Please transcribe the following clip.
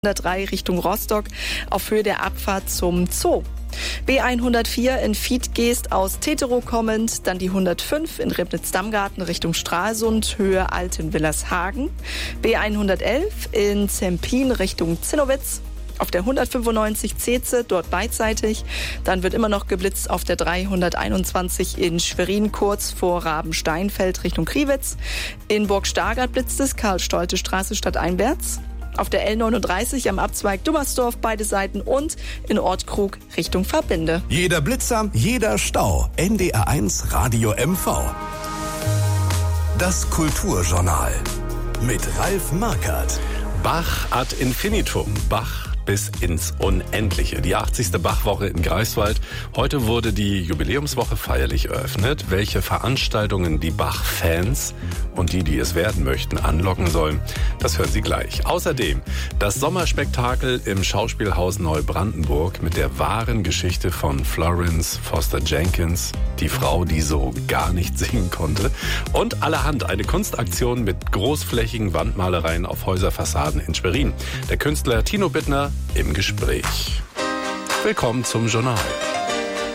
103 Richtung Rostock auf Höhe der Abfahrt zum Zoo. B104 in Fiedgeest aus Teterow kommend, dann die 105 in Ribnitz-Dammgarten Richtung Stralsund, Höhe Altenwillershagen. B111 in Zempin Richtung Zinnowitz. Auf der 195 Zeze, dort beidseitig. Dann wird immer noch geblitzt auf der 321 in Schwerin, kurz vor Rabensteinfeld Richtung Kriwitz. In Burg Stargard blitzt es, Karl-Stolte-Straße stadteinwärts. Auf der L39 am Abzweig Dummersdorf beide Seiten und in Ortkrug Richtung Verbinde. Jeder Blitzer, jeder Stau. NDR1 Radio MV. Das Kulturjournal mit Ralf Markert. Bach ad infinitum. Bach bis ins Unendliche. Die 80. Bachwoche in Greifswald. Heute wurde die Jubiläumswoche feierlich eröffnet. Welche Veranstaltungen die Bach-Fans und die es werden möchten, anlocken sollen, das hören Sie gleich. Außerdem das Sommerspektakel im Schauspielhaus Neubrandenburg mit der wahren Geschichte von Florence Foster Jenkins, die Frau, die so gar nicht singen konnte. Und allerhand, eine Kunstaktion mit großflächigen Wandmalereien auf Häuserfassaden in Schwerin. Der Künstler Tino Bittner im Gespräch. Willkommen zum Journal.